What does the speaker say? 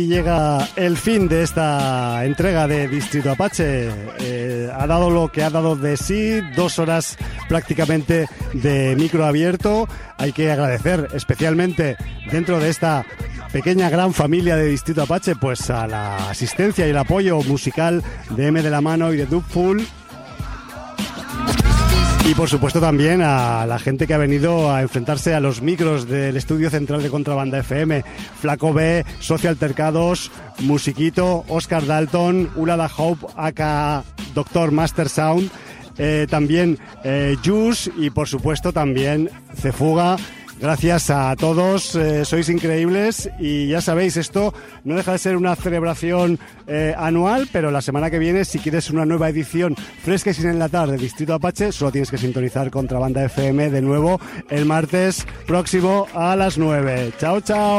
aquí llega el fin de esta entrega de Distrito Apache. Ha dado lo que ha dado de sí, 2 horas prácticamente de micro abierto. Hay que agradecer especialmente dentro de esta pequeña gran familia de Distrito Apache, pues a la asistencia y el apoyo musical de M de la Mano y de Dubful. Y por supuesto también a la gente que ha venido a enfrentarse a los micros del estudio central de Contrabanda FM. Flaco B, Socio Altercados, Musiquito, Oscar Dalton, Ulada Hope, aka Doctor Master Sound, también Juice y por supuesto también Cefuga. Gracias a todos, sois increíbles y ya sabéis, esto no deja de ser una celebración anual, pero la semana que viene, si quieres una nueva edición fresca y sin enlatar de Distrito Apache, solo tienes que sintonizar Contrabanda FM de nuevo el martes próximo a las 9. Chao, chao.